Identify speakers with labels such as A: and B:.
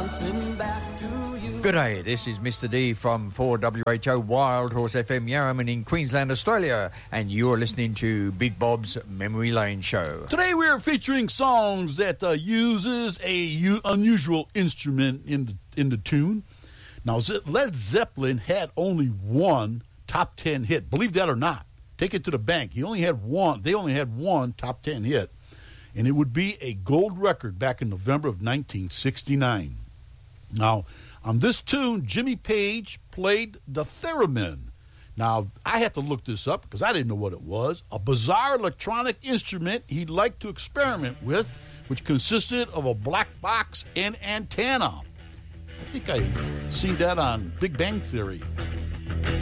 A: dancing back to you.
B: Good day, this is Mr. D from 4WHO Wild Horse FM Yarraman in Queensland, Australia, and you're listening to Big Bob's Memory Lane Show.
C: Today we are featuring songs that uses a unusual instrument in the tune. Now, Led Zeppelin had only one top 10 hit. Believe that or not. Take it to the bank. They only had one top 10 hit, and it would be a gold record back in November of 1969. Now, on this tune, Jimmy Page played the theremin. Now, I had to look this up because I didn't know what it was. A bizarre electronic instrument he liked to experiment with, which consisted of a black box and antenna. I think I seen that on Big Bang Theory.